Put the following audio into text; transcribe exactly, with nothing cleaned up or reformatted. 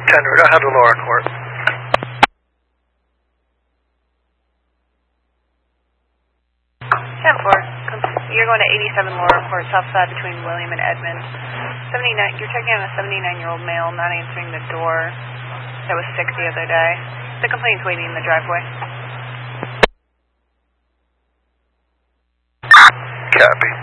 ten, we're going to handle Laura Court. ten four, you're going to eighty-seven Laura Court, south side between William and Edmond. seventy-nine, you're checking on a seventy-nine-year-old male not answering the door that was sick the other day. The complaint's waiting in the driveway. Copy.